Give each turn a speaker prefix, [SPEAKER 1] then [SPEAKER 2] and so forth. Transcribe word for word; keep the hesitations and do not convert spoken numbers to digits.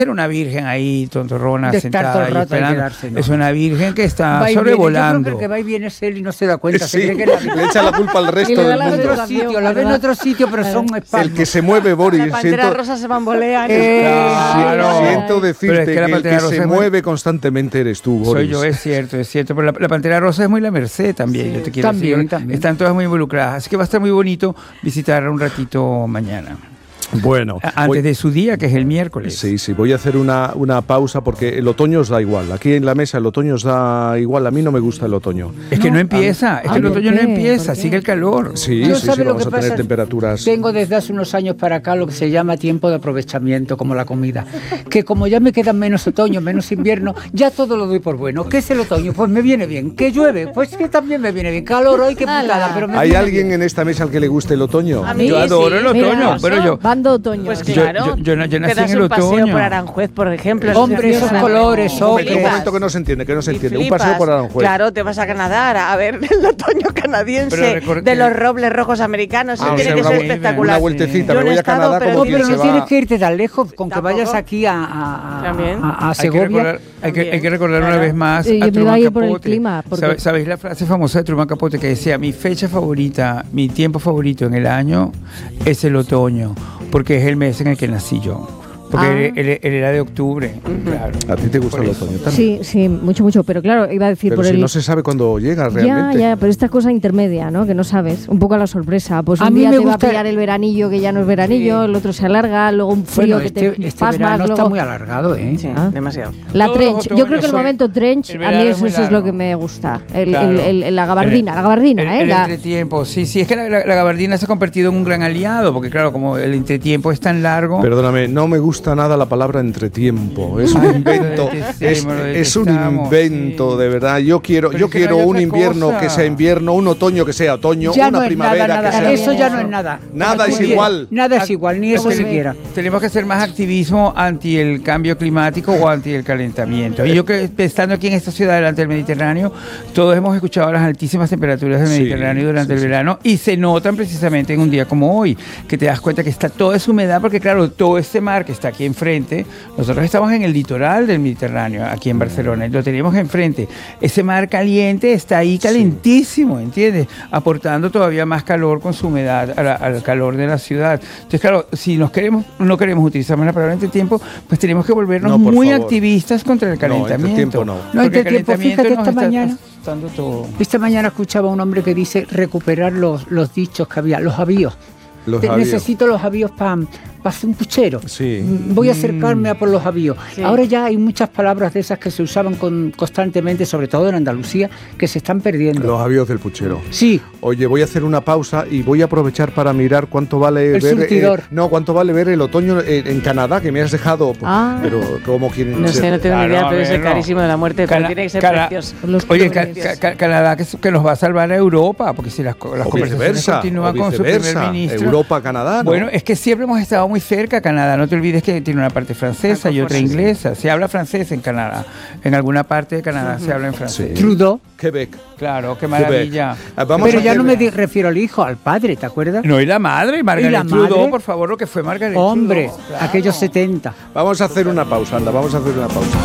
[SPEAKER 1] Era una virgen ahí, tontorrona,
[SPEAKER 2] de estar
[SPEAKER 1] sentada
[SPEAKER 2] todo el
[SPEAKER 1] ahí
[SPEAKER 2] rato
[SPEAKER 1] esperando.
[SPEAKER 2] quedarse, ¿no?
[SPEAKER 1] Es una virgen que está
[SPEAKER 2] Va y viene.
[SPEAKER 1] sobrevolando.
[SPEAKER 2] Yo creo que el que va y viene es él y no se da cuenta.
[SPEAKER 3] Sí,
[SPEAKER 2] se cree que la,
[SPEAKER 3] le echa la culpa al
[SPEAKER 4] Y
[SPEAKER 3] resto
[SPEAKER 4] le da
[SPEAKER 3] del
[SPEAKER 4] la
[SPEAKER 2] en
[SPEAKER 3] mundo.
[SPEAKER 2] otro sitio, la ve en otro sitio, pero son espasmos.
[SPEAKER 3] El que se mueve, Boris,
[SPEAKER 4] La pantera
[SPEAKER 3] siento,
[SPEAKER 4] rosa se bambolea.
[SPEAKER 2] Eh,
[SPEAKER 1] Claro.
[SPEAKER 3] siento
[SPEAKER 1] Pero
[SPEAKER 3] decirte
[SPEAKER 1] es que
[SPEAKER 3] que,
[SPEAKER 1] la
[SPEAKER 3] el
[SPEAKER 1] pantera
[SPEAKER 3] que
[SPEAKER 1] rosa
[SPEAKER 3] se
[SPEAKER 1] es muy-
[SPEAKER 3] mueve constantemente eres tú, Boris.
[SPEAKER 1] Soy yo, es cierto, es cierto. Pero la, la Pantera Rosa es muy la Merced también,
[SPEAKER 2] Sí,
[SPEAKER 1] yo te quiero
[SPEAKER 2] también,
[SPEAKER 1] decir.
[SPEAKER 2] también.
[SPEAKER 1] Están todas muy involucradas. Así que va a estar muy bonito visitarla un ratito mañana.
[SPEAKER 3] Bueno,
[SPEAKER 1] A- Antes
[SPEAKER 3] voy-
[SPEAKER 1] de su día, que es el miércoles.
[SPEAKER 3] Sí, sí, voy a hacer una, una pausa porque el otoño os da igual. Aquí en la mesa el otoño os da igual. A mí no me gusta el otoño.
[SPEAKER 1] Es que no empieza, es
[SPEAKER 4] Ah,
[SPEAKER 1] que el
[SPEAKER 4] ¿por
[SPEAKER 1] otoño no
[SPEAKER 4] qué?
[SPEAKER 1] empieza,
[SPEAKER 4] ¿Por qué?
[SPEAKER 1] sigue el calor.
[SPEAKER 3] Sí,
[SPEAKER 2] Yo
[SPEAKER 3] sí,
[SPEAKER 2] sabe
[SPEAKER 3] sí,
[SPEAKER 2] lo
[SPEAKER 3] vamos
[SPEAKER 2] que
[SPEAKER 3] a tener
[SPEAKER 2] pasa,
[SPEAKER 3] temperaturas.
[SPEAKER 2] Tengo desde hace unos años para acá lo que se llama tiempo de aprovechamiento, como la comida. Que como ya me quedan menos otoño, menos invierno, ya todo lo doy por bueno. ¿Qué es el otoño? Pues me viene bien. ¿Qué llueve? Pues que también me viene bien. Calor hoy, qué putada, pero me
[SPEAKER 3] ¿Hay
[SPEAKER 2] viene
[SPEAKER 3] alguien
[SPEAKER 2] bien.
[SPEAKER 3] en esta mesa al que le guste el otoño?
[SPEAKER 4] A mí
[SPEAKER 1] Yo adoro
[SPEAKER 4] sí.
[SPEAKER 1] el otoño,
[SPEAKER 4] Mira,
[SPEAKER 1] pero yo-
[SPEAKER 4] Bando otoño.
[SPEAKER 5] Pues
[SPEAKER 1] Yo-
[SPEAKER 5] claro,
[SPEAKER 1] yo- yo no- yo
[SPEAKER 5] te
[SPEAKER 1] nací
[SPEAKER 5] das
[SPEAKER 1] en el
[SPEAKER 5] un paseo
[SPEAKER 1] otoño.
[SPEAKER 5] por Aranjuez, por ejemplo.
[SPEAKER 2] Hombre,
[SPEAKER 5] es
[SPEAKER 2] esos
[SPEAKER 5] precioso.
[SPEAKER 2] colores,
[SPEAKER 5] Y
[SPEAKER 3] Un
[SPEAKER 2] oh,
[SPEAKER 3] momento, un
[SPEAKER 5] flipas.
[SPEAKER 3] momento que no se entiende, que no se
[SPEAKER 5] Y
[SPEAKER 3] entiende. Un
[SPEAKER 5] flipas.
[SPEAKER 3] paseo por Aranjuez.
[SPEAKER 5] Claro, te vas a Canadá a ver el otoño canadiense
[SPEAKER 1] Pero recuerda
[SPEAKER 5] de
[SPEAKER 1] que-
[SPEAKER 5] los robles rojos americanos.
[SPEAKER 3] Ah,
[SPEAKER 5] Eso
[SPEAKER 3] o
[SPEAKER 5] tiene
[SPEAKER 3] sea,
[SPEAKER 5] que
[SPEAKER 3] una
[SPEAKER 5] ser
[SPEAKER 3] vu-
[SPEAKER 5] espectacular.
[SPEAKER 3] una vueltecita,
[SPEAKER 5] Yo
[SPEAKER 3] me
[SPEAKER 5] no he
[SPEAKER 3] voy a
[SPEAKER 5] estado,
[SPEAKER 3] Canadá
[SPEAKER 5] pero
[SPEAKER 3] como
[SPEAKER 2] No,
[SPEAKER 3] quien
[SPEAKER 2] pero
[SPEAKER 3] se
[SPEAKER 2] no
[SPEAKER 3] va-
[SPEAKER 2] tienes que irte tan lejos, con que
[SPEAKER 5] Tampoco.
[SPEAKER 2] vayas aquí a, a, a-
[SPEAKER 5] También.
[SPEAKER 2] a- a
[SPEAKER 1] Hay que
[SPEAKER 2] Segovia.
[SPEAKER 1] recordar, hay que, hay que
[SPEAKER 5] También,
[SPEAKER 1] recordar una
[SPEAKER 5] claro.
[SPEAKER 1] vez más
[SPEAKER 4] Sí,
[SPEAKER 1] a
[SPEAKER 4] yo me iba
[SPEAKER 1] Truman
[SPEAKER 4] a ir por el
[SPEAKER 1] Capote.
[SPEAKER 4] clima, porque-
[SPEAKER 1] ¿Sabe- ¿Sabéis la frase famosa de Truman Capote que decía, mi fecha favorita, mi tiempo favorito en el año es el otoño, porque es el mes en el que nací yo? Porque
[SPEAKER 4] Ah.
[SPEAKER 1] él, él- él era de octubre, claro.
[SPEAKER 3] A ti te gusta
[SPEAKER 1] Por
[SPEAKER 3] el
[SPEAKER 1] eso.
[SPEAKER 3] otoño también.
[SPEAKER 4] Sí, sí, mucho, mucho. Pero claro, iba a decir
[SPEAKER 3] Pero
[SPEAKER 4] por
[SPEAKER 3] si
[SPEAKER 4] el...
[SPEAKER 3] no se sabe cuándo llega
[SPEAKER 4] Ya,
[SPEAKER 3] realmente.
[SPEAKER 4] ya, pero esta cosa intermedia, ¿no? Que no sabes, un poco a la sorpresa. Pues
[SPEAKER 2] A
[SPEAKER 4] un
[SPEAKER 2] mí
[SPEAKER 4] día
[SPEAKER 2] me
[SPEAKER 4] te va a
[SPEAKER 2] gusta-
[SPEAKER 4] pillar el veranillo que ya no es veranillo,
[SPEAKER 2] Sí.
[SPEAKER 4] el otro se alarga, luego un frío
[SPEAKER 2] Bueno,
[SPEAKER 4] que
[SPEAKER 2] este,
[SPEAKER 4] te
[SPEAKER 2] este
[SPEAKER 4] pasmas,
[SPEAKER 2] verano está
[SPEAKER 4] luego
[SPEAKER 2] muy alargado, ¿eh?
[SPEAKER 5] Sí,
[SPEAKER 4] Ah.
[SPEAKER 5] demasiado.
[SPEAKER 4] la
[SPEAKER 1] Todos
[SPEAKER 4] trench.
[SPEAKER 1] los
[SPEAKER 4] Yo creo que el
[SPEAKER 1] otoños,
[SPEAKER 4] momento trench,
[SPEAKER 1] el
[SPEAKER 4] a
[SPEAKER 1] verano
[SPEAKER 4] mí
[SPEAKER 1] es
[SPEAKER 4] eso,
[SPEAKER 1] muy
[SPEAKER 4] eso es lo
[SPEAKER 1] largo.
[SPEAKER 4] que me gusta. El,
[SPEAKER 1] Claro.
[SPEAKER 4] el- el- el- la gabardina, la gabardina,
[SPEAKER 1] El,
[SPEAKER 4] ¿eh?
[SPEAKER 1] el
[SPEAKER 4] La-
[SPEAKER 1] entretiempo, sí, sí, es que la, la- la gabardina se ha convertido en un gran aliado, porque claro, como el entretiempo es tan largo...
[SPEAKER 3] Perdóname, no me gusta nada la palabra entretiempo. Es un
[SPEAKER 1] Ay,
[SPEAKER 3] invento.
[SPEAKER 1] lo
[SPEAKER 3] Es,
[SPEAKER 1] detestamos, lo
[SPEAKER 3] es un
[SPEAKER 1] detestamos,
[SPEAKER 3] invento,
[SPEAKER 1] sí.
[SPEAKER 3] de verdad. Yo quiero,
[SPEAKER 1] Pero
[SPEAKER 3] yo
[SPEAKER 1] es que no
[SPEAKER 3] quiero
[SPEAKER 1] hay
[SPEAKER 3] un
[SPEAKER 1] otra
[SPEAKER 3] invierno
[SPEAKER 1] cosa.
[SPEAKER 3] que sea invierno, un otoño que sea otoño,
[SPEAKER 2] Ya
[SPEAKER 3] una
[SPEAKER 2] no es
[SPEAKER 3] primavera
[SPEAKER 2] nada, nada.
[SPEAKER 3] que sea.
[SPEAKER 2] Eso ya no es nada.
[SPEAKER 3] Nada es
[SPEAKER 2] Muy
[SPEAKER 3] igual.
[SPEAKER 2] bien. Nada es igual, ni eso
[SPEAKER 1] Tenemos-
[SPEAKER 2] siquiera.
[SPEAKER 1] Tenemos que hacer más activismo anti el cambio climático o anti el calentamiento. Y yo que estando aquí en esta ciudad delante del Mediterráneo, todos hemos escuchado las altísimas temperaturas del
[SPEAKER 3] Sí,
[SPEAKER 1] Mediterráneo durante
[SPEAKER 3] sí,
[SPEAKER 1] el
[SPEAKER 3] sí.
[SPEAKER 1] verano y se notan precisamente en un día como hoy, que te das cuenta que está toda esa humedad, porque claro, todo este mar que está aquí enfrente, nosotros estamos en el litoral del Mediterráneo, aquí en Barcelona, y lo tenemos enfrente. Ese mar caliente está ahí calentísimo, ¿entiendes? Aportando todavía más calor con su humedad a la- al calor de la ciudad. Entonces, claro, si nos queremos, no queremos utilizar más la palabra entretiempo, pues tenemos que volvernos
[SPEAKER 3] No, por
[SPEAKER 1] muy
[SPEAKER 3] favor.
[SPEAKER 1] activistas contra el
[SPEAKER 3] No,
[SPEAKER 1] calentamiento.
[SPEAKER 3] entretiempo no.
[SPEAKER 2] No,
[SPEAKER 1] Porque el
[SPEAKER 2] entretiempo,
[SPEAKER 1] calentamiento
[SPEAKER 2] fíjate
[SPEAKER 1] nos
[SPEAKER 2] esta
[SPEAKER 1] está
[SPEAKER 2] mañana.
[SPEAKER 1] afectando todo.
[SPEAKER 2] Esta mañana escuchaba a un hombre que dice recuperar los, los dichos que había, los avíos.
[SPEAKER 3] Los
[SPEAKER 2] Te-
[SPEAKER 3] avíos.
[SPEAKER 2] Necesito los avíos para hacer un puchero.
[SPEAKER 3] Sí.
[SPEAKER 2] Mm, Voy a acercarme a por los avíos.
[SPEAKER 5] Sí.
[SPEAKER 2] Ahora ya hay muchas palabras de esas que se usaban con- constantemente, sobre todo en Andalucía, que se están perdiendo.
[SPEAKER 3] Los avíos del puchero.
[SPEAKER 2] Sí,
[SPEAKER 3] Oye, voy a hacer una pausa y voy a aprovechar para mirar cuánto vale
[SPEAKER 2] El
[SPEAKER 3] ver
[SPEAKER 2] surtidor.
[SPEAKER 3] eh, no, cuánto vale ver el otoño en, en Canadá, que me has dejado.
[SPEAKER 4] Ah.
[SPEAKER 3] Pero como quieren
[SPEAKER 5] No sé, no tengo ni
[SPEAKER 1] Claro,
[SPEAKER 5] idea,
[SPEAKER 1] a
[SPEAKER 5] pero es
[SPEAKER 1] ver,
[SPEAKER 5] el
[SPEAKER 1] no.
[SPEAKER 5] carísimo de la muerte, pero
[SPEAKER 1] Cana-
[SPEAKER 5] tiene que ser
[SPEAKER 1] Cana-
[SPEAKER 5] precioso.
[SPEAKER 4] Los
[SPEAKER 1] Oye,
[SPEAKER 4] colores.
[SPEAKER 1] Ca- Ca- Ca- Canadá que, que nos va a salvar a Europa, porque si las, co- las
[SPEAKER 3] o
[SPEAKER 1] conversaciones
[SPEAKER 3] viceversa,
[SPEAKER 1] continúan
[SPEAKER 3] o
[SPEAKER 1] con su primer
[SPEAKER 3] viceversa.
[SPEAKER 1] ministro.
[SPEAKER 3] Europa, Canadá. ¿no?
[SPEAKER 1] Bueno, es que siempre hemos estado muy cerca a Canadá. No te olvides que tiene una parte francesa y otra
[SPEAKER 5] Sí, sí.
[SPEAKER 1] inglesa. Se habla francés en Canadá. En alguna parte de Canadá se habla en francés.
[SPEAKER 3] Sí.
[SPEAKER 2] Trudeau.
[SPEAKER 3] Quebec.
[SPEAKER 1] Claro, qué maravilla.
[SPEAKER 3] Quebec. Ah, vamos
[SPEAKER 2] Pero
[SPEAKER 3] a
[SPEAKER 2] ya
[SPEAKER 3] hacer-
[SPEAKER 2] no me di- refiero al hijo, al padre, ¿te acuerdas?
[SPEAKER 1] No, y la madre, Margaret
[SPEAKER 2] ¿Y la
[SPEAKER 1] Trudeau,
[SPEAKER 2] madre?
[SPEAKER 1] por favor, lo que fue Margaret
[SPEAKER 2] Hombre,
[SPEAKER 1] Trudeau. Claro.
[SPEAKER 2] aquellos setenta.
[SPEAKER 3] Vamos a hacer una pausa, anda, vamos a hacer una pausa.